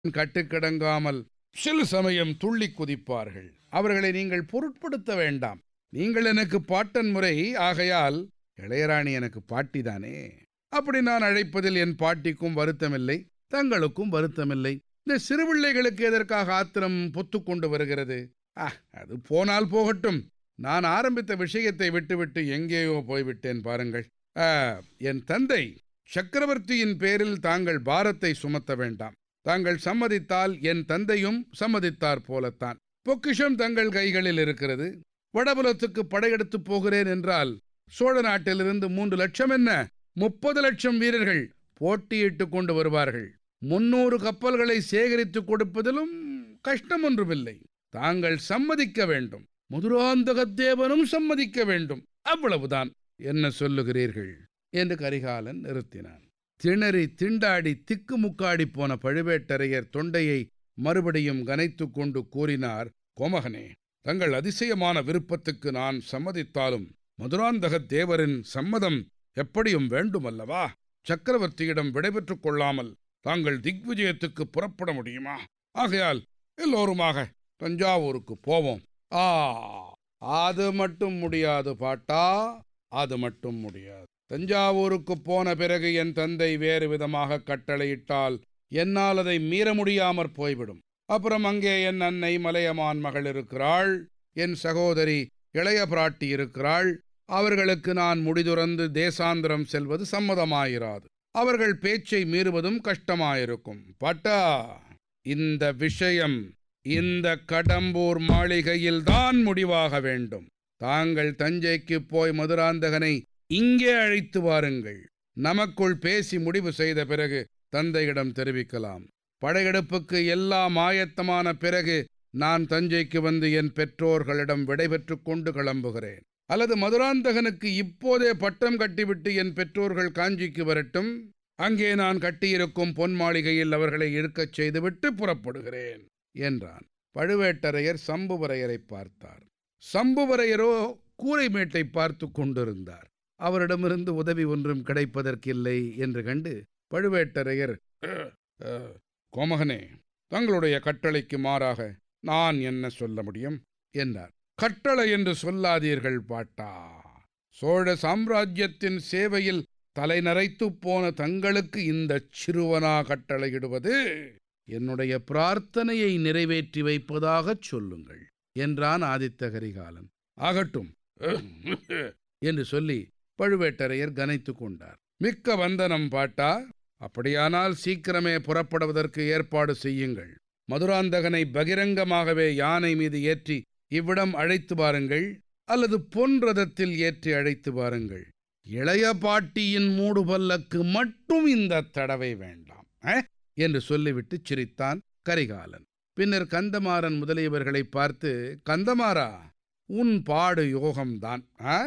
கட்டுக்கடங்காமல் சில சமயம் துள்ளி குதிப்பார்கள். அவர்களை நீங்கள் பொருட்படுத்த வேண்டாம். நீங்கள் எனக்கு பாட்டன் முறை ஆகையால் இளையராணி எனக்கு பாட்டிதானே. அப்படி நான் அழைப்பதில் என் பாட்டிக்கும் வருத்தமில்லை, தங்களுக்கும் வருத்தமில்லை. இந்த சிறுபிள்ளைகளுக்கு எதற்காக ஆத்திரம் பொத்துக்கொண்டு வருகிறது? அது போனால் போகட்டும். நான் ஆரம்பித்த விஷயத்தை விட்டுவிட்டு எங்கேயோ போய்விட்டேன் பாருங்கள். என் தந்தை சக்கரவர்த்தியின் பேரில் தாங்கள் பாரத்தை சுமத்த வேண்டாம். தாங்கள் சம்மதித்தால் என் தந்தையும் சம்மதித்தார் போலத்தான். பொக்கிஷம் தங்கள் கைகளில் இருக்கிறது. வடபுலத்துக்கு படையெடுத்து போகிறேன் என்றால் சோழ நாட்டிலிருந்து 3 லட்சம் என்ன 30 லட்சம் வீரர்கள் போட்டியிட்டு கொண்டு வருவார்கள். 300 கப்பல்களை சேகரித்து கொடுப்பதிலும் கஷ்டம் ஒன்றுமில்லை. தாங்கள் சம்மதிக்க வேண்டும். மதுராந்தகத்தேவனும் சம்மதிக்க வேண்டும். அவ்வளவுதான். என்ன சொல்லுகிறீர்கள் என்று கரிகாலன் நிறுத்தினான். திணறி திண்டாடி திக்குமுக்காடி போன பழுவேட்டரையர் தொண்டையை மறுபடியும் கனைத்து கொண்டு கூறினார், கோமகனே, தங்கள் அதிசயமான விருப்பத்துக்கு நான் சம்மதித்தாலும் மதுராந்தகத் தேவரின் சம்மதம் எப்படியும் வேண்டுமல்லவா? சக்கரவர்த்தியிடம் விடைபெற்றுக் கொள்ளாமல் தாங்கள் திக்விஜயத்துக்கு புறப்பட முடியுமா? ஆகையால் எல்லோருமாக தஞ்சாவூருக்கு போவோம். அது மட்டும் முடியாது பாட்டா, அது மட்டும் முடியாது. தஞ்சாவூருக்கு போன பிறகு என் தந்தை வேறு விதமாக கட்டளையிட்டால் என்னால் அதை மீற முடியாமற் போய்விடும். அப்புறம் அங்கே என் அன்னை மலையமான் மகள் இருக்கிறாள், என் சகோதரி இளைய பிராட்டி இருக்கிறாள். அவர்களுக்கு நான் முடிதுறந்து தேசாந்திரம் செல்வது சம்மதமாயிராது. அவர்கள் பேச்சை மீறுவதும் கஷ்டமாயிருக்கும். பாட்டா, இந்த விஷயம் இந்த கடம்பூர் மாளிகையில்தான் முடிவாக வேண்டும். தாங்கள் தஞ்சைக்கு போய் மதுராந்தகனை இங்கே அழைத்து வாருங்கள். நமக்குள் பேசி முடிவு செய்த பிறகு தந்தையிடம் தெரிவிக்கலாம். படையெடுப்புக்கு எல்லாம் ஆயத்தமான பிறகு நான் தஞ்சைக்கு வந்து என் பெற்றோர்களிடம் விடைபெற்று கொண்டு கிளம்புகிறேன். அல்லது மதுராந்தகனுக்கு இப்போதே பட்டம் கட்டிவிட்டு என் பெற்றோர்கள் காஞ்சிக்கு வரட்டும். அங்கே நான் கட்டியிருக்கும் பொன் மாளிகையில் அவர்களை இருக்கச் செய்துவிட்டு புறப்படுகிறேன் என்றான். பழுவேட்டரையர் சம்புவரையரை பார்த்தார். சம்புவரையரோ கூரைமேட்டை பார்த்து கொண்டிருந்தார். அவரிடமிருந்து உதவி ஒன்றும் கிடைப்பதற்கில்லை என்று கண்டு பழுவேட்டரையர், கோமகனே, தங்களுடைய கட்டளைக்கு மாறாக நான் என்ன சொல்ல முடியும் என்றார். கட்டளை என்று சொல்லாதீர்கள் பாட்டா. சோழ சாம்ராஜ்யத்தின் சேவையில் தலை நரைத்து போன தங்களுக்கு இந்த சிறுவனா கட்டளையிடுவது? என்னுடைய பிரார்த்தனையை நிறைவேற்றி வைப்பதாகச் சொல்லுங்கள் என்றான் ஆதித்த கரிகாலன். ஆகட்டும் என்று சொல்லி பழுவேட்டரையர் கனைத்து கொண்டார். மிக்க வந்தனம் பாட்டா. அப்படியானால் சீக்கிரமே புறப்படுவதற்கு ஏற்பாடு செய்யுங்கள். மதுராந்தகனை பகிரங்கமாகவே யானை மீது ஏற்றி இவ்விடம் அழைத்து வாருங்கள், அல்லது பொன் ரதத்தில் ஏற்றி அழைத்து வாருங்கள். இளைய பாட்டியின் மூடு பல்லக்கு மட்டும் இந்த தடவை வேண்டாம் என்று சொல்லிவிட்டு சிரித்தான் கரிகாலன். பின்னர் கந்தமாறன் முதலியவர்களை பார்த்து, கந்தமாறா, உன் பாடு யோகம்தான்.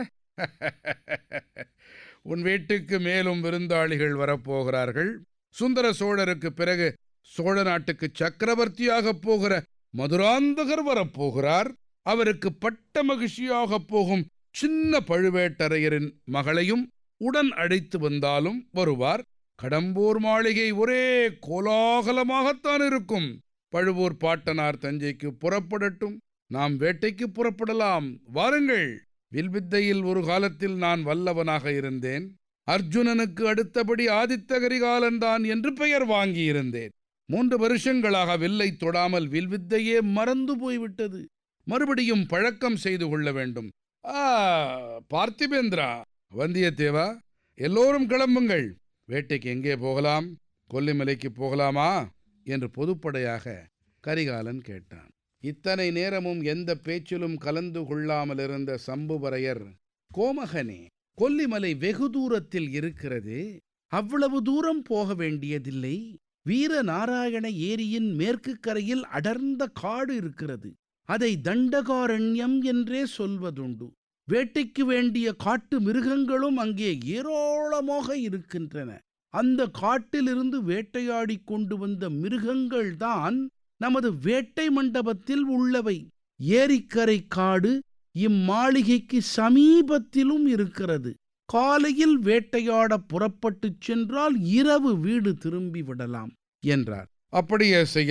உன் வீட்டுக்கு மேலும் விருந்தாளிகள் வரப்போகிறார்கள். சுந்தர சோழருக்கு பிறகு சோழ நாட்டுக்கு சக்கரவர்த்தியாக போகிற மதுராந்தகர் வரப்போகிறார். அவருக்கு பட்ட மகிழ்ச்சியாக போகும் சின்ன பழுவேட்டரையரின் மகளையும் உடன் அழைத்து வந்தாலும் வருவார். கடம்பூர் மாளிகை ஒரே கோலாகலமாகத்தான் இருக்கும். பழுவூர் பாட்டனார் தஞ்சைக்கு புறப்படட்டும், நாம் வேட்டைக்கு புறப்படலாம். வாருங்கள். வில்வித்தையில் ஒரு காலத்தில் நான் வல்லவனாக இருந்தேன். அர்ஜுனனுக்கு அடுத்தபடி ஆதித்த கரிகாலன் தான் என்று பெயர் வாங்கியிருந்தேன். 3 வருஷங்களாக வில்லை தொடாமல் வில்வித்தையே மறந்து போய்விட்டது. மறுபடியும் பழக்கம் செய்து கொள்ள வேண்டும். பார்த்திபேந்திரா, வந்தியத்தேவா, எல்லோரும் கிளம்புங்கள். வேட்டைக்கு எங்கே போகலாம்? கொல்லிமலைக்கு போகலாமா என்று பொதுப்படையாக கரிகாலன் கேட்டான். இத்தனை நேரமும் எந்த பேச்சிலும் கலந்து கொள்ளாமல் இருந்த சம்புவரையர், கோமகனே, கொல்லிமலை வெகு தூரத்தில் இருக்கிறது. அவ்வளவு தூரம் போக வேண்டியதில்லை. வீரநாராயண ஏரியின் மேற்கு கரையில் அடர்ந்த காடு இருக்கிறது. அதை தண்டகாரண்யம் என்றே சொல்வதுண்டு. வேட்டைக்கு வேண்டிய காட்டு மிருகங்களும் அங்கே ஏராளமாக இருக்கின்றன. அந்த காட்டிலிருந்து வேட்டையாடி கொண்டு வந்த மிருகங்கள்தான் நமது வேட்டை மண்டபத்தில் உள்ளவை. ஏரிக்கரை காடு இம்மாளிகைக்கு சமீபத்திலும் இருக்கிறது. காலையில் வேட்டையாட புறப்பட்டுச் சென்றால் இரவு வீடு திரும்பி விடலாம் என்றார். அப்படியே செய்ய